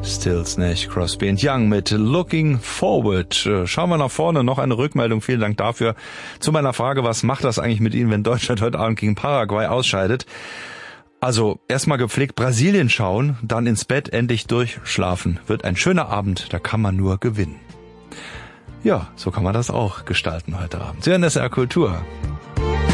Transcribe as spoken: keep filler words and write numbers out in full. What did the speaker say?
Stills, Nash, Crosby and Young mit Looking Forward. Schauen wir nach vorne, noch eine Rückmeldung, vielen Dank dafür. Zu meiner Frage, was macht das eigentlich mit Ihnen, wenn Deutschland heute Abend gegen Paraguay ausscheidet? Also erstmal gepflegt Brasilien schauen, dann ins Bett, endlich durchschlafen. Wird ein schöner Abend, da kann man nur gewinnen. Ja, so kann man das auch gestalten heute Abend. Sie hören S R Kultur.